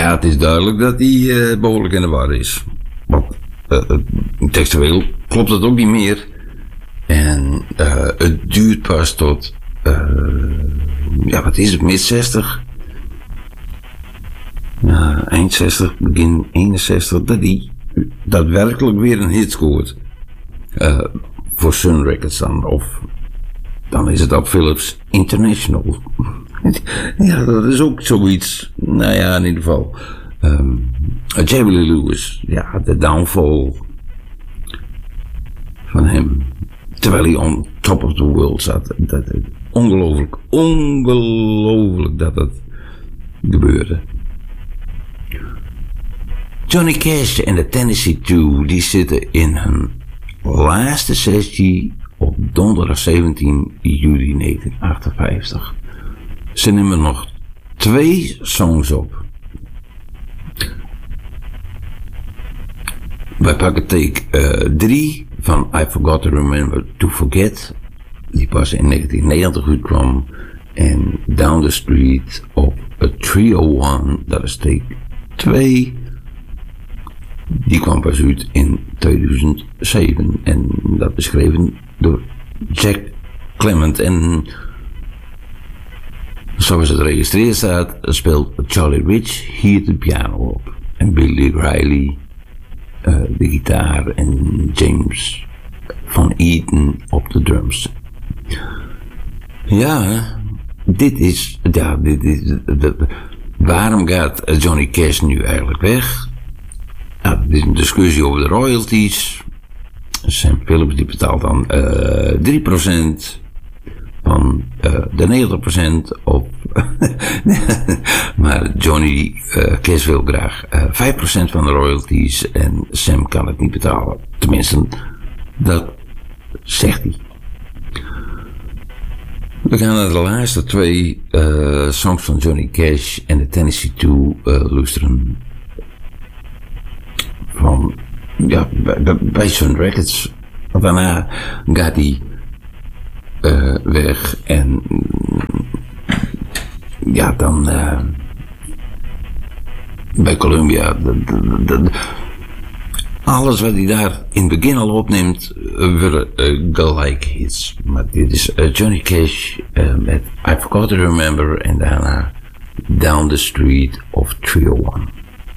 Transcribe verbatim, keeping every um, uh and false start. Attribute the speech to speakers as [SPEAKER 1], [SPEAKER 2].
[SPEAKER 1] ja, het is duidelijk dat hij uh, behoorlijk in de war is. Want uh, textueel klopt het ook niet meer. En uh, het duurt pas tot, uh, ja, wat is het, mid zestig? Uh, eind zestig, begin eenenzestig, dat hij daadwerkelijk weer een hit scoort. Uh, voor Sun Records dan, of dan is het op Philips International. Ja, dat is ook zoiets. Nou ja, in ieder geval. Um, Jerry Lee Lewis, ja, de downfall van hem. Terwijl hij on top of the world zat. Dat, ongelooflijk, ongelooflijk dat dat gebeurde. Johnny Cash en de Tennessee Two, die zitten in hun laatste sessie op donderdag zeventien juli negentien achtenvijftig. Ze nemen nog twee songs op. Wij pakken take uh, drie van I Forgot to Remember to Forget, die pas in negentien negentig uitkwam, en Down the Street op A driehonderdéén, dat is take twee, die kwam pas uit in tweeduizend zeven en dat beschreven door Jack Clement. En zoals het geregistreerd staat, speelt Charlie Rich hier de piano op en Billy Riley uh, de gitaar en James Van Eaton op de drums. Ja, dit is, ja, dit is, de, de, waarom gaat Johnny Cash nu eigenlijk weg? Nou, dit is een discussie over de royalties. Sam Phillips die betaalt dan uh, drie procent van uh, de negentig procent op. Maar Johnny uh, Cash wil graag uh, vijf procent van de royalties en Sam kan het niet betalen. Tenminste, dat zegt hij. We gaan naar de laatste twee uh, songs van Johnny Cash en de Tennessee Two uh, luisteren. Van, ja, bij, bij Sun Records. Want daarna gaat hij uh, weg en ja, dan uh, bij Columbia. De, de, de, alles wat hij daar in het begin al opneemt, uh, worden uh, gelijk hits. Maar dit is uh, Johnny Cash uh, met I Forgot to Remember en daarna Down the Street of driehonderdéén.